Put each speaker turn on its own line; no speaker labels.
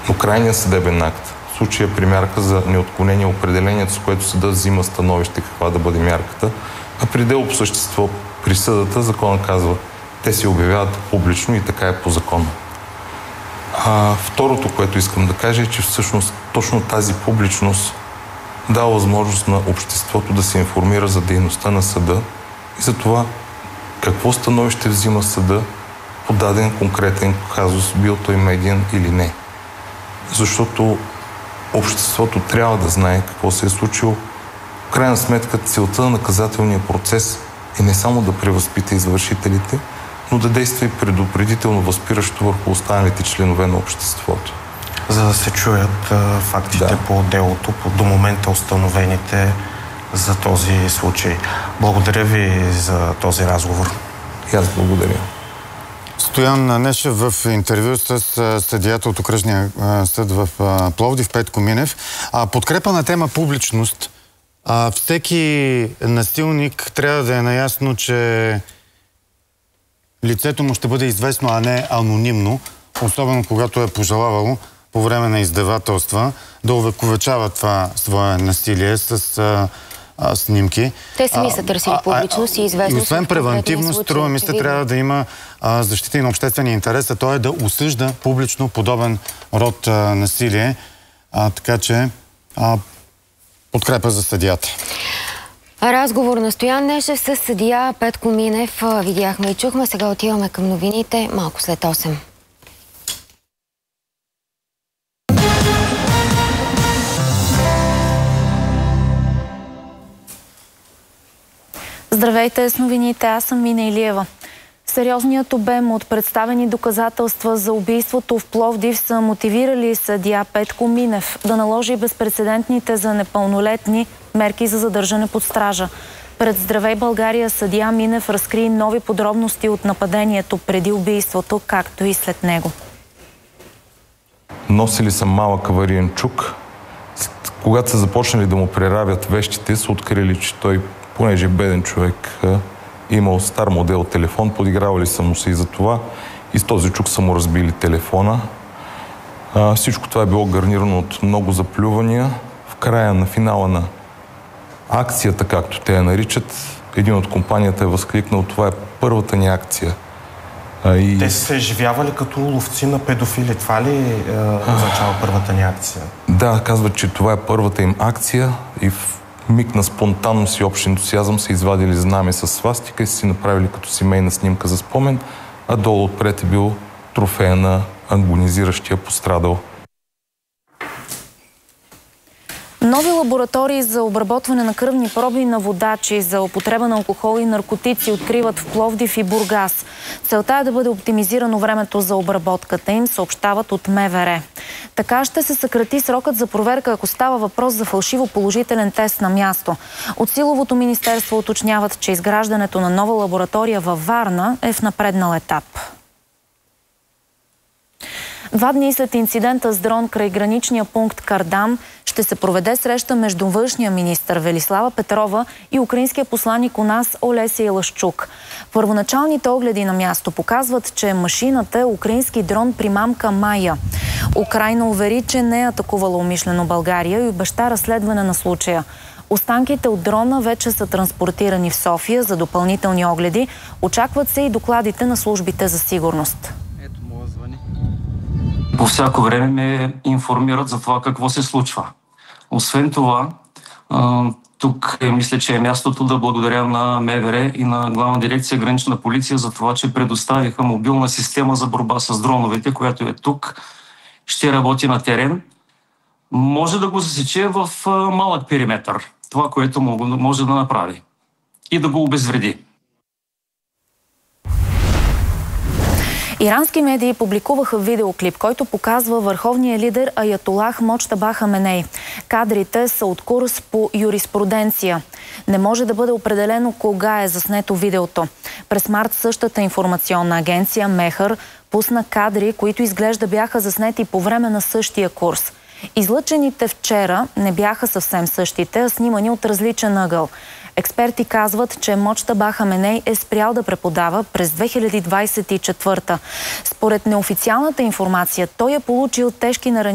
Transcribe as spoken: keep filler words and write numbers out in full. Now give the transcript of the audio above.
Но крайният съдебен акт, в случая при мярка за неотклонение, определението, с което съдът взима становище каква да бъде мярката, а при дело по същество присъдата, закона казва, те се обявяват публично и така е по закон. А второто, което искам да кажа е, че всъщност точно тази публичност дава възможност на обществото да се информира за дейността на съда и за това какво становище взима съда по даден конкретен казус, бил той медиен или не. Защото обществото трябва да знае какво се е случило. В крайна сметка целта на наказателния процес е не само да превъзпита извършителите, но да действа и предупредително възпиращо върху останалите членове на обществото.
За да се чуят а, фактите да. по делото, по до момента установените за този случай. Благодаря ви за този разговор.
И аз благодаря.
Стоян Нешев в интервю с съдията от окръжния съд в Пловдив, Петко Минев. А, подкрепа на тема публичност. А, всеки насилник трябва да е наясно, че лицето му ще бъде известно, а не анонимно, особено когато е пожелавало по време на издевателства да увековечава това свое насилие с а, а, снимки.
Те сами са търсили публичност и известност.
Освен превентивност, струва ми се, трябва да има а, защита и на обществения интерес, а то е да осъжда публично подобен род а, насилие. А, така че а, подкрепа за съдията.
Разговор на Стоян Нешев с съдия Петко Минев видяхме и чухме. Сега отиваме към новините малко след осем.
Здравейте с новините, аз съм Мина Илиева. Сериозният обем от представени доказателства за убийството в Пловдив са мотивирали съдия Петко Минев да наложи безпрецедентните за непълнолетни мерки за задържане под стража. Пред Здравей България съдия Минев разкри нови подробности от нападението преди убийството, както и след него.
Носили са малък авариен чук. Когато са започнали да му преравят вещите, са открили, че той, понеже беден човек, имал стар модел телефон, подигравали са му се и за това. И с този чук са му разбили телефона. А, всичко това е било гарнирано от много заплювания. В края на финала на акцията, както те я наричат, един от компанията е възкликнал, това е първата ни акция. А, и...
Те са се изживявали като ловци на педофили. Това ли е, означава първата ни акция?
Да, казват, че това е първата им акция и в миг на спонтанност и общ ентусиазъм са извадили знаме с свастика и са си направили като семейна снимка за спомен, а долу отпред е бил трофея на агонизиращия пострадал.
Нови лаборатории за обработване на кръвни проби на водачи за употреба на алкохол и наркотици откриват в Пловдив и Бургас. Целта е да бъде оптимизирано времето за обработката им, съобщават от МВР. Така ще се съкрати срокът за проверка, ако става въпрос за фалшиво положителен тест на място. От Силовото министерство уточняват, че изграждането на нова лаборатория във Варна е в напреднал етап. Два дни след инцидента с дрон край граничния пункт Кардан ще се проведе среща между външния министър Велислава Петрова и украинския посланик у нас Олесий Лъшчук. Първоначалните огледи на място показват, че машината е украински дрон примамка Майя. Украйна увери, че не е атакувала умишлено България и обеща разследване на случая. Останките от дрона вече са транспортирани в София за допълнителни огледи. Очакват се и докладите на службите за сигурност.
По всяко време ме информират за това какво се случва. Освен това, тук мисля, че е мястото да благодаря на МВР и на Главна дирекция Гранична полиция за това, че предоставиха мобилна система за борба с дроновете, която е тук. Ще работи на терен. Може да го засече в малък периметър. Това, което може да направи. И да го обезвреди.
Ирански медии публикуваха видеоклип, който показва върховния лидер Аятолах Моджтаба Хаменей. Кадрите са от курс по юриспруденция. Не може да бъде определено кога е заснето видеото. През март същата информационна агенция Мехър пусна кадри, които изглежда бяха заснети по време на същия курс. Излъчените вчера не бяха съвсем същите, а снимани от различен ъгъл. Експерти казват, че Моджтаба Хаменей е спрял да преподава през две хиляди двадесет и четвърта. Според неофициалната информация, той е получил тежки наранения